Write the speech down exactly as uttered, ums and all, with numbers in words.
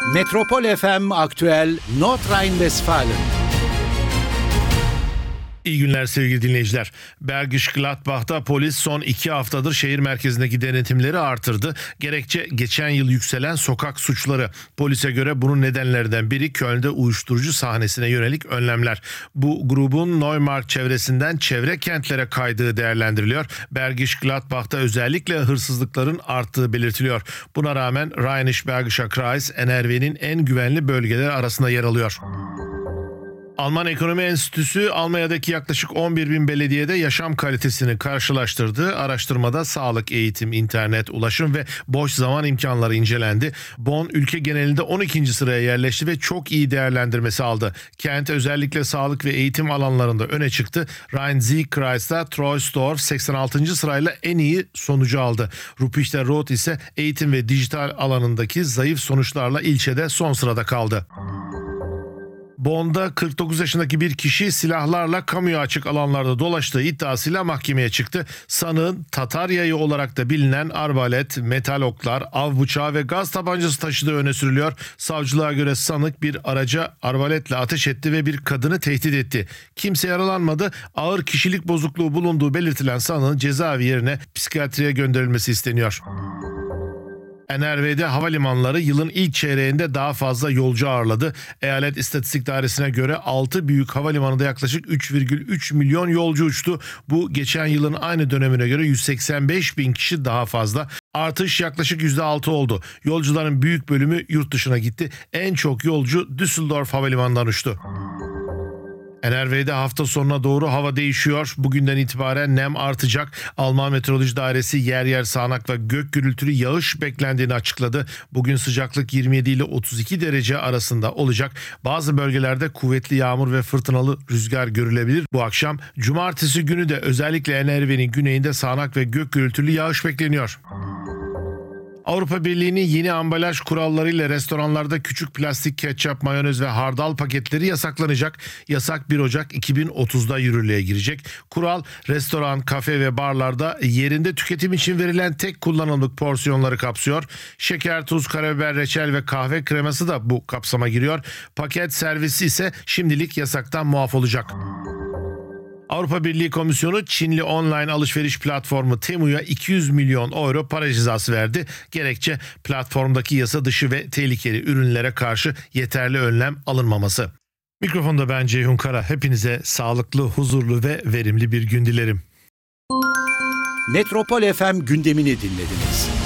Metropol F M Aktüel Nordrhein-Westfalen. İyi günler sevgili dinleyiciler. Bergisch Gladbach'ta polis son iki haftadır şehir merkezindeki denetimleri artırdı. Gerekçe geçen yıl yükselen sokak suçları. Polise göre bunun nedenlerinden biri Köln'de uyuşturucu sahnesine yönelik önlemler. Bu grubun Neumarkt çevresinden çevre kentlere kaydığı değerlendiriliyor. Bergisch Gladbach'ta özellikle hırsızlıkların arttığı belirtiliyor. Buna rağmen Rheinisch-Bergischer Kreis N R V'nin en güvenli bölgeleri arasında yer alıyor. Alman Ekonomi Enstitüsü Almanya'daki yaklaşık on bir bin belediyede yaşam kalitesini karşılaştırdı. Araştırmada sağlık, eğitim, internet, ulaşım ve boş zaman imkanları incelendi. Bonn ülke genelinde on ikinci sıraya yerleşti ve çok iyi değerlendirmesi aldı. Kent özellikle sağlık ve eğitim alanlarında öne çıktı. Rhein-Sieg-Kreis'ta Troisdorf seksen altıncı sırayla en iyi sonucu aldı. Ruprechter Rot ise eğitim ve dijital alanındaki zayıf sonuçlarla ilçede son sırada kaldı. Bonn'da kırk dokuz yaşındaki bir kişi silahlarla kamuya açık alanlarda dolaştığı iddiasıyla mahkemeye çıktı. Sanığın Tatar yayı olarak da bilinen arbalet, metal oklar, av bıçağı ve gaz tabancası taşıdığı öne sürülüyor. Savcılığa göre sanık bir araca arbaletle ateş etti ve bir kadını tehdit etti. Kimse yaralanmadı. Ağır kişilik bozukluğu bulunduğu belirtilen sanığın cezaevi yerine psikiyatriye gönderilmesi isteniyor. N R V'de havalimanları yılın ilk çeyreğinde daha fazla yolcu ağırladı. Eyalet İstatistik Dairesi'ne göre altı büyük havalimanında yaklaşık üç virgül üç milyon yolcu uçtu. Bu geçen yılın aynı dönemine göre yüz seksen beş bin kişi daha fazla. Artış yaklaşık yüzde altı oldu. Yolcuların büyük bölümü yurt dışına gitti. En çok yolcu Düsseldorf Havalimanı'ndan uçtu. N R V'de hafta sonuna doğru hava değişiyor. Bugünden itibaren nem artacak. Alman Meteoroloji Dairesi yer yer sağanak ve gök gürültülü yağış beklendiğini açıkladı. Bugün sıcaklık yirmi yedi ile otuz iki derece arasında olacak. Bazı bölgelerde kuvvetli yağmur ve fırtınalı rüzgar görülebilir. Bu akşam cumartesi günü de özellikle N R V'nin güneyinde sağanak ve gök gürültülü yağış bekleniyor. Avrupa Birliği'nin yeni ambalaj kurallarıyla restoranlarda küçük plastik ketçap, mayonez ve hardal paketleri yasaklanacak. Yasak bir Ocak iki bin otuzda yürürlüğe girecek. Kural, restoran, kafe ve barlarda yerinde tüketim için verilen tek kullanımlık porsiyonları kapsıyor. Şeker, tuz, karabiber, reçel ve kahve kreması da bu kapsama giriyor. Paket servisi ise şimdilik yasaktan muaf olacak. Avrupa Birliği Komisyonu Çinli online alışveriş platformu Temu'ya iki yüz milyon euro para cezası verdi. Gerekçe platformdaki yasa dışı ve tehlikeli ürünlere karşı yeterli önlem alınmaması. Mikrofonda ben Ceyhun Kara. Hepinize sağlıklı, huzurlu ve verimli bir gün dilerim. Metropol F M gündemini dinlediniz.